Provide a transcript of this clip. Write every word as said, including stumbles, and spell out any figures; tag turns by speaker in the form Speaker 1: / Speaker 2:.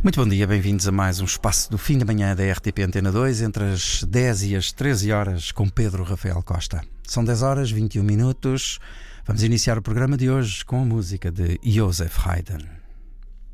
Speaker 1: Muito bom dia, bem-vindos a mais um espaço do fim da manhã da R T P Antena dois, entre as dez e as treze horas, com Pedro Rafael Costa. São dez horas e vinte e um minutos. Vamos iniciar o programa de hoje com a música de Joseph Haydn.